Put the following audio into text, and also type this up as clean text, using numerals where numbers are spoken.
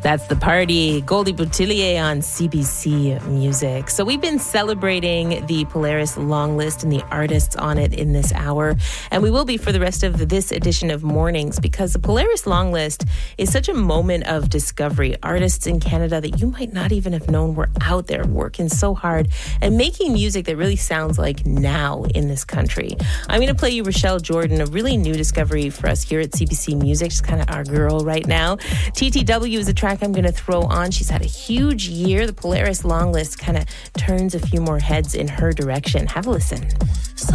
That's The Party, Goldie Boutillier on CBC Music. So we've been celebrating the Polaris long list and the artists on it in this hour. And we will be for the rest of this edition of Mornings, because the Polaris long list is such a moment of discovery. Artists in Canada that you might not even have known were out there working so hard and making music that really sounds like now in this country. I'm going to play you Rochelle Jordan, a really new discovery for us here at CBC Music. She's kind of our girl right now. TTW is a track I'm going to throw on. She's had a huge year. The Polaris long list kind of turns a few more heads in her direction. Have a listen.